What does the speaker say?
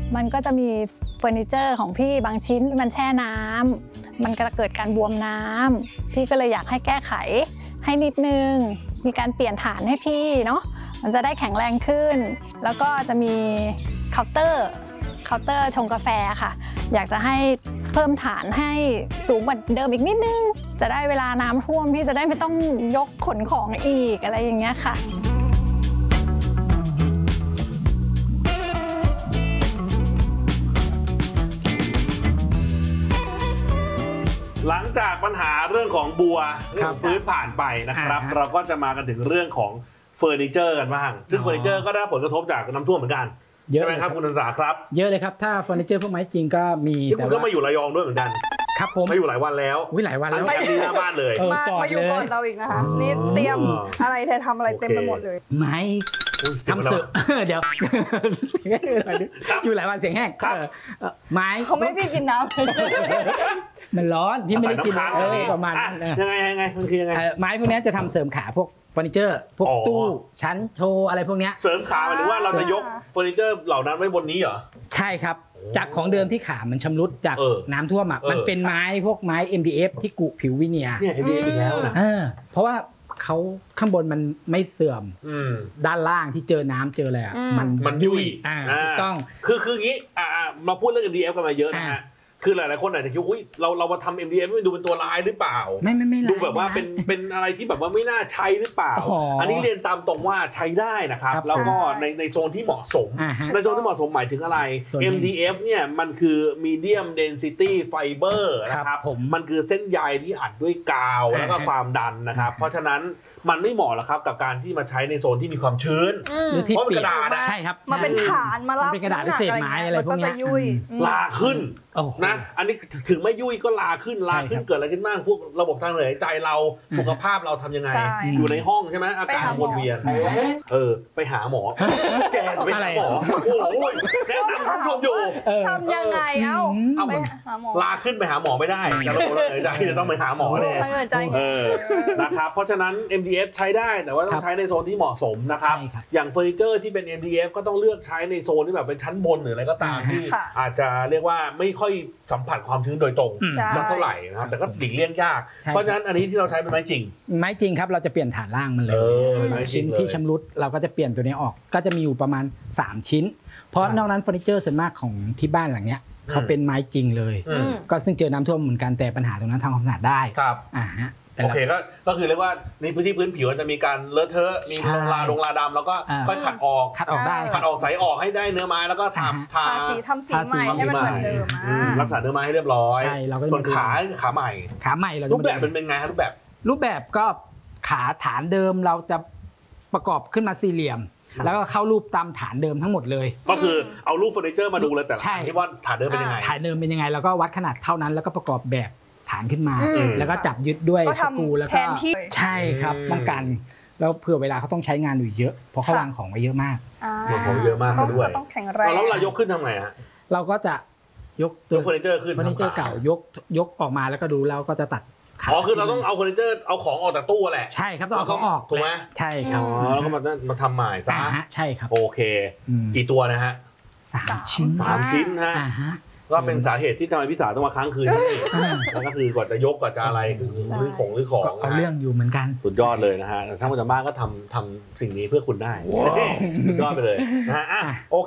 มันก็จะมีเฟอร์นิเจอร์ของพี่บางชิ้นมันแช่น้ำมันก็เกิดการบวมน้ำพี่ก็เลยอยากให้แก้ไขให้นิดนึงมีการเปลี่ยนฐานให้พี่เนาะมันจะได้แข็งแรงขึ้นแล้วก็จะมีเคาน์เตอร์ชงกาแฟค่ะอยากจะให้เพิ่มฐานให้สูงกว่าเดิมอีกนิดนึงจะได้เวลาน้ำท่วมพี่จะได้ไม่ต้องยกขนของอีกอะไรอย่างเงี้ยค่ะหลังจากปัญหาเรื่องของบัวเรื่องพื้นผ่านไปนะครับเราก็จะมากันถึงเรื่องของเฟอร์นิเจอร์กันบ้างซึ่งเฟอร์นิเจอร์ก็ได้ผลกระทบจากน้ำท่วมเหมือนกันเยอะไหมครับคุณอันสาครับเยอะเลยครับถ้าเฟอร์นิเจอร์พวกไม้จริงก็มีแต่คุณก็มาอยู่ระยองด้วยเหมือนกันครับผมมาอยู่หลายวันแล้วหลายวันแล้วที่หน้าบ้านเลยมาอยู่ก่อนเราอีกนะคะนี่เตรียมอะไรทำอะไรเต็มไปหมดเลยไม้ทำเสือเดี๋ยวอยู่หลายวันเสียงแห้งไม้เขาไม่พี่กินน้ำมันร้อนพี่ไม่ได้กินประมาณนั้นยังไงมันคือยังไงไม้พวกนี้จะทำเสริมขาพวกเฟอร์นิเจอร์พวกตู้ชั้นโชว์อะไรพวกนี้เสริมขาหมายถึงว่าเราจะยกเฟอร์นิเจอร์เหล่านั้นไว้บนนี้เหรอใช่ครับจากของเดิมที่ขามันชำรุดจากน้ำท่วมมันเป็นไม้พวกไม้ MDF ที่กุผิววิเนียร์เนี่ย MDF อีกแล้วนะเพราะว่าเขาข้างบนมันไม่เสื่อมด้านล่างที่เจอน้ำเจออะไรมันยุ่ยถูกต้องคืออย่างนี้มาพูดเรื่อง MDF กันมาเยอะนะฮะคือหลายๆคนอาจจะคิดว่าเรามาทำ MDF ไม่ดูเป็นตัวร้ายหรือเปล่าไม่ดูแบบว่าเป็นอะไรที่แบบว่าไม่น่าใช้หรือเปล่าอันนี้เรียนตามตรงว่าใช้ได้นะครับแล้วก็ในโซนที่เหมาะสมในโซนที่เหมาะสมหมายถึงอะไร MDF เนี่ยมันคือ medium density fiber นะครับมันคือเส้นใยที่อัดด้วยกาวแล้วก็ความดันนะครับเพราะฉะนั้นมันไม่เหมาะหรอกครับกับการที่มาใช้ในโซนที่มีความชื้นหรือที่เปียกกระดาษใช่ครับมาเป็นฐานมารับเป็นกระดาษเศษไม้อะไรพวกนี้ลาขึ้นนะอันนี้ถึงไม่ยุ่ยก็ลาขึ้นเกิดอะไรขึ้นบ้างพวกระบบทางเดินหายใจเราสุขภาพเราทำยังไงอยู่ในห้องใช่ไหมอากาศวนเวียนไปหาหมอแกไปหาหมอโอ้ยแนะนำท่านผู้ชมอยู่ทำยังไงไปหาหมอลาขึ้นไปหาหมอไม่ได้จะระบบทางเดินหายใจจะต้องไปหาหมอเลยนะครับเพราะฉะนั้น MDF ใช้ได้แต่ว่าต้องใช้ในโซนที่เหมาะสมนะครับอย่างเฟอร์นิเจอร์ที่เป็น MDF ก็ต้องเลือกใช้ในโซนที่แบบเป็นชั้นบนหรืออะไรก็ตามที่อาจจะเรียกว่าไม่ค่อยสัมผัสความชื้นโดยตรงสักเท่าไหร่นะครับแต่ก็หลีกเลี่ยงยากเพราะฉะนั้นอันนี้ที่เราใช้เป็นไม้จริงครับเราจะเปลี่ยนฐานล่างมันเลยชิ้นที่ชำรุดเราก็จะเปลี่ยนตัวนี้ออกก็จะมีอยู่ประมาณ3ชิ้นเพราะนอกนั้นเฟอร์นิเจอร์ส่วนมากของที่บ้านหลังเนี้ยเขาเป็นไม้จริงเลยก็ซึ่งเจอน้ำท่วมเหมือนกันแต่ปัญหาตรงนั้นทำความสะอาดได้ครับโอเคก็คือเรียกว่าในพื้นที่พื้นผิวจะมีการเลอะเทอะมีลงลาดำแล้วก็ค่อยขัดออกได้ขัดออกใส่ออกให้ได้เนื้อไม้แล้วก็ทำสีใหม่ให้มันเหมือนเดิมรักษาเนื้อไม้ให้เรียบร้อยส่วนขาใหม่รูปแบบเป็นไงครับรูปแบบก็ขาฐานเดิมเราจะประกอบขึ้นมาสี่เหลี่ยมแล้วก็เข้ารูปตามฐานเดิมทั้งหมดเลยก็คือเอารูปเฟอร์นิเจอร์มาดูเลยแต่ที่ว่าฐานเดิมเป็นยังไงฐานเดิมเป็นยังไงแล้วก็วัดขนาดเท่านั้นแล้วก็ประกอบแบบฐานขึ้นมาแล้วก็จับยึดด้วยสกรูแล้วก็ใช่ครับป้องกันแล้วเผื่อเวลาเขาต้องใช้งานอยู่เยอะเพราะเขาวางของไว้เยอะมากของเยอะมากซะด้วยต้องแข็งแรงแล้วเรายกขึ้นทำไงฮะเราก็จะยกเฟอร์นิเจอร์ขึ้นเฟอร์นิเจอร์เก่ายกออกมาแล้วก็ดูแล้วก็จะตัดคือเราต้องเอาเฟอร์นิเจอร์เอาของออกจากตู้แหละใช่ครับต้องเอาของออกถูกไหมใช่ครับแล้วก็มาทำใหม่ซะใช่ครับโอเคกี่ตัวนะฮะ 3 ชิ้นฮะก็เป็นสาเหตุที่ทำไมพี่สาวต้องมาค้างคืนนี่แล้วก็คือกว่าจะยกกว่าจะอะไรหรือของเอาเรื่องอยู่เหมือนกันสุดยอดเลยนะฮะถ้ามันจะมากก็ทำสิ่งนี้เพื่อคุณได้สุดยอดไปเลยนะฮะโอเค